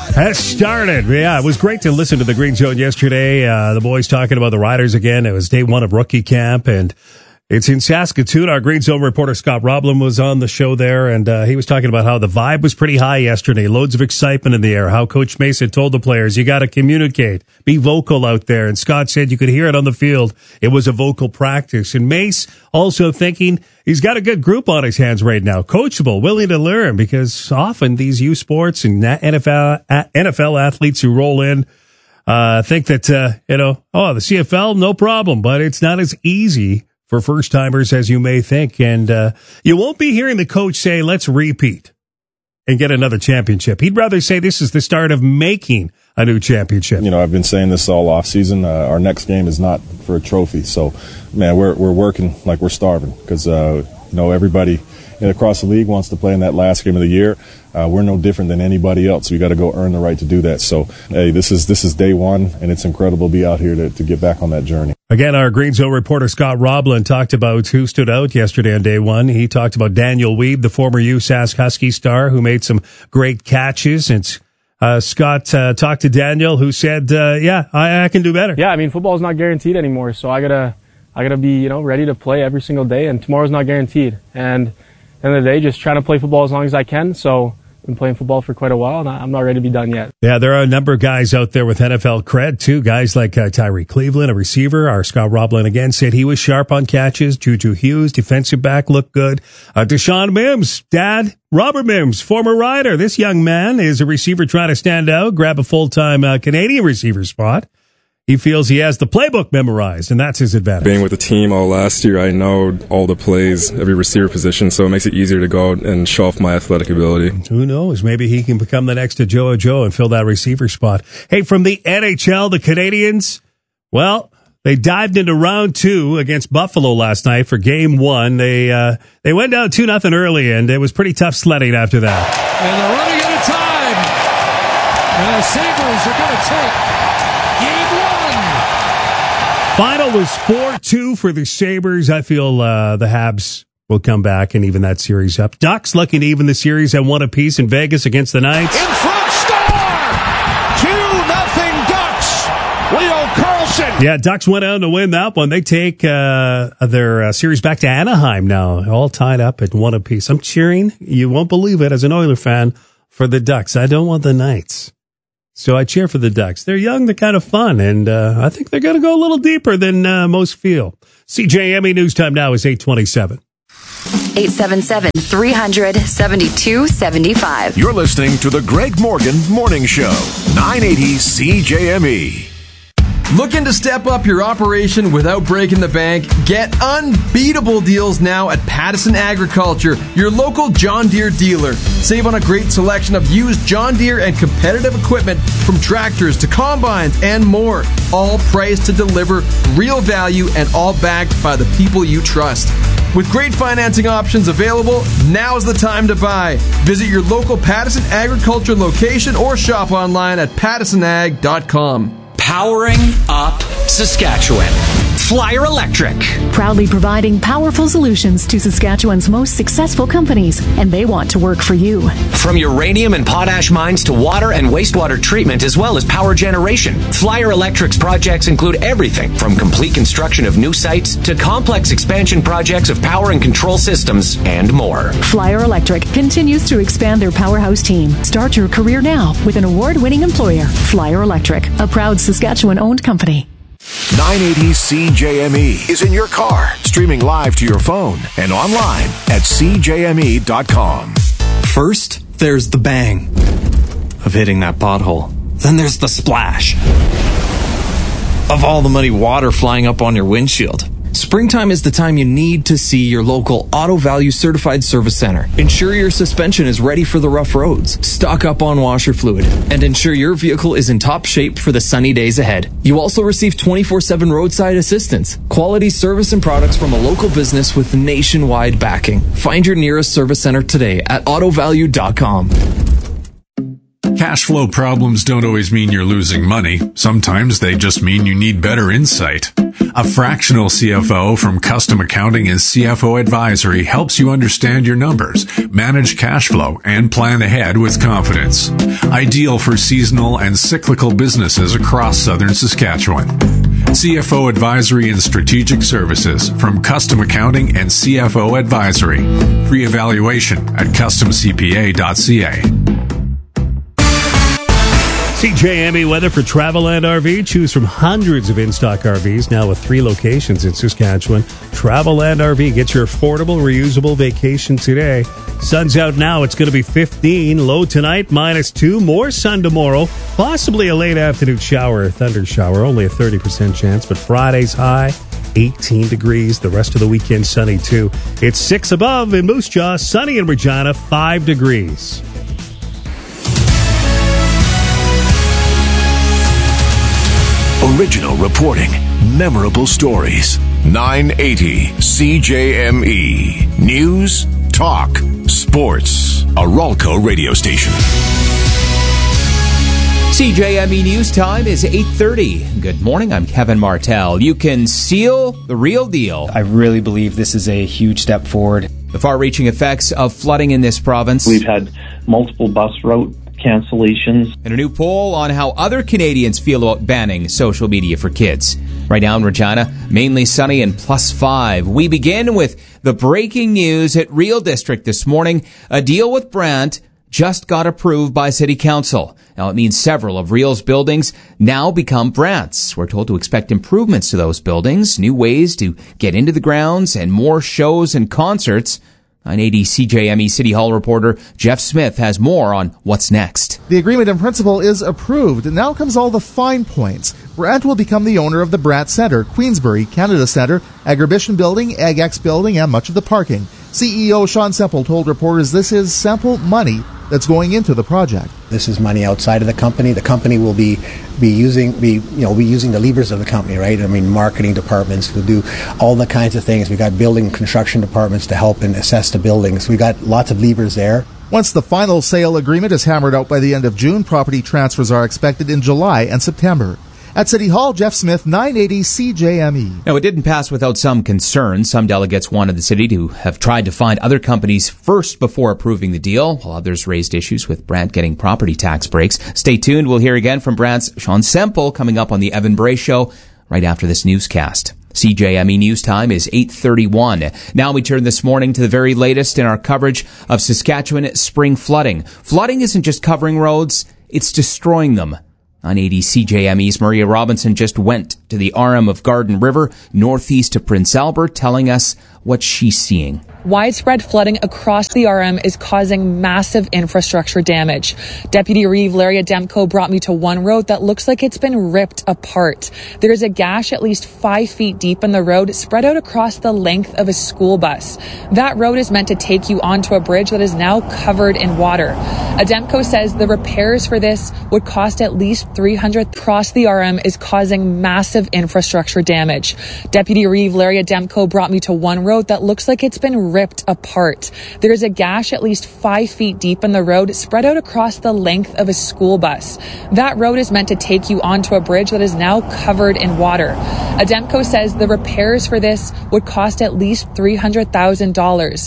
has started. Yeah, it was great to listen to the Green Zone yesterday. The boys talking about the Riders again. It was day one of rookie camp, and it's in Saskatoon. Our Green Zone reporter Scott Roblin was on the show there, and he was talking about how the vibe was pretty high yesterday. Loads of excitement in the air. How Coach Mason told the players, you got to communicate, be vocal out there. And Scott said you could hear it on the field. It was a vocal practice. And Mace also thinking he's got a good group on his hands right now, coachable, willing to learn, because often these youth sports and NFL athletes who roll in think that, the CFL, no problem, but it's not as easy for first-timers as you may think. And you won't be hearing the coach say, let's repeat and get another championship. He'd rather say this is the start of making a new championship. You know, I've been saying this all offseason. Our next game is not for a trophy. So, man, we're working like we're starving because, everybody across the league wants to play in that last game of the year. We're no different than anybody else. We got to go earn the right to do that. So, hey, this is day one, and it's incredible to be out here to get back on that journey. Again, our Green Zone reporter Scott Roblin talked about who stood out yesterday on day one. He talked about Daniel Weeb, the former USask Husky star, who made some great catches. And Scott talked to Daniel, who said, I can do better. Yeah, I mean, football is not guaranteed anymore, so I gotta be ready to play every single day, and tomorrow's not guaranteed. And at the end of the day, just trying to play football as long as I can. So I've been playing football for quite a while, and I'm not ready to be done yet. Yeah, there are a number of guys out there with NFL cred, too. Guys like Tyree Cleveland, a receiver. Our Scott Roblin, again, said he was sharp on catches. Juju Hughes, defensive back, looked good. Deshaun Mims, dad, Robert Mims, former Rider. This young man is a receiver trying to stand out, grab a full-time Canadian receiver spot. He feels he has the playbook memorized, and that's his advantage. Being with the team all last year, I know all the plays, every receiver position, so it makes it easier to go out and show off my athletic ability. Who knows? Maybe he can become the next Joe Joe and fill that receiver spot. Hey, from the NHL, the Canadians, well, they dived into round 2 against Buffalo last night for game 1. They went down 2-0 early, and it was pretty tough sledding after that. And they're running out of time. And the Sabres are going to take game 1. Final was 4-2 for the Sabres. I feel the Habs will come back and even that series up. Ducks looking to even the series at 1 apiece in Vegas against the Knights. In front, star! 2-0 Ducks. Leo Carlson. Yeah, Ducks went out to win that one. They take their series back to Anaheim now, all tied up at 1 apiece. I'm cheering, you won't believe it, as an Oiler fan, for the Ducks. I don't want the Knights. So I cheer for the Ducks. They're young, they're kind of fun, and I think they're going to go a little deeper than most feel. CJME News Time now is 8:27. 877-300-7275. You're listening to the Greg Morgan Morning Show, 980 CJME. Looking to step up your operation without breaking the bank? Get unbeatable deals now at Pattison Agriculture, your local John Deere dealer. Save on a great selection of used John Deere and competitive equipment, from tractors to combines and more. All priced to deliver real value and all backed by the people you trust. With great financing options available, now's the time to buy. Visit your local Pattison Agriculture location or shop online at pattisonag.com. Powering up Saskatchewan. Flyer Electric. Proudly providing powerful solutions to Saskatchewan's most successful companies, and they want to work for you. From uranium and potash mines to water and wastewater treatment, as well as power generation, Flyer Electric's projects include everything from complete construction of new sites to complex expansion projects of power and control systems and more. Flyer Electric continues to expand their powerhouse team. Start your career now with an award-winning employer, Flyer Electric, a proud Saskatchewan-owned company. 980 CJME is in your car, streaming live to your phone and online at CJME.com. First, there's the bang of hitting that pothole. Then there's the splash of all the muddy water flying up on your windshield. Springtime is the time you need to see your local Auto Value Certified Service Center. Ensure your suspension is ready for the rough roads. Stock up on washer fluid and ensure your vehicle is in top shape for the sunny days ahead. You also receive 24/7 roadside assistance, quality service and products from a local business with nationwide backing. Find your nearest service center today at autovalue.com. Cash flow problems don't always mean you're losing money. Sometimes they just mean you need better insight. A fractional CFO from Custom Accounting and CFO Advisory helps you understand your numbers, manage cash flow, and plan ahead with confidence. Ideal for seasonal and cyclical businesses across southern Saskatchewan. CFO Advisory and Strategic Services from Custom Accounting and CFO Advisory. Free evaluation at customcpa.ca. CJME weather for Travelland RV. Choose from hundreds of in-stock RVs, now with 3 locations in Saskatchewan. Travelland RV. Get your affordable, reusable vacation today. Sun's out now. It's going to be 15. Low tonight, -2. More sun tomorrow. Possibly a late afternoon shower or thunder shower. Only a 30% chance. But Friday's high, 18 degrees. The rest of the weekend, sunny too. It's 6 above in Moose Jaw. Sunny in Regina, 5 degrees. Original reporting, memorable stories. 980 CJME. News, talk, sports. A Ralco radio station. CJME News time is 8:30. Good morning, I'm Kevin Martell. You can seal the real deal. I really believe this is a huge step forward. The far-reaching effects of flooding in this province. We've had multiple bus route cancellations. And a new poll on how other Canadians feel about banning social media for kids. Right now in Regina, mainly sunny and +5. We begin with the breaking news at Real District this morning. A deal with Brant just got approved by City Council. Now it means several of Real's buildings now become Brant's. We're told to expect improvements to those buildings, new ways to get into the grounds, and more shows and concerts. 980 CJME City Hall reporter Jeff Smith has more on what's next. The agreement in principle is approved, and now comes all the fine points. Brant will become the owner of the Brant Centre, Queensbury, Canada Centre, Agribition Building, AgX Building, and much of the parking. CEO Sean Semple told reporters this is Semple money that's going into the project. This is money outside of the company. The company will be using the levers of the company, right? I mean, marketing departments will do all the kinds of things. We got building construction departments to help and assess the buildings. We got lots of levers there. Once the final sale agreement is hammered out by the end of June, property transfers are expected in July and September. At City Hall, Jeff Smith, 980 CJME. Now, it didn't pass without some concern. Some delegates wanted the city to have tried to find other companies first before approving the deal, while others raised issues with Brant getting property tax breaks. Stay tuned. We'll hear again from Brant's Sean Semple coming up on the Evan Bray Show right after this newscast. CJME News time is 8:31. Now we turn this morning to the very latest in our coverage of Saskatchewan spring flooding. Flooding isn't just covering roads, it's destroying them. 980 CJME's Maria Robinson just went to the arm of Garden River, northeast of Prince Albert, telling us what she's seeing. Widespread flooding across the RM is causing massive infrastructure damage. Deputy Reeve Laria Demko brought me to one road that looks like it's been ripped apart. There's a gash at least 5 feet deep in the road, spread out across the length of a school bus. That road is meant to take you onto a bridge that is now covered in water. Ademko says the repairs for this would cost at least $300. Across the RM is causing massive infrastructure damage. Deputy Reeve Laria Demko brought me to one road that looks like it's been ripped apart. There's a gash at least 5 feet deep in the road, spread out across the length of a school bus. That road is meant to take you onto a bridge that is now covered in water. Ademko says the repairs for this would cost at least $300,000.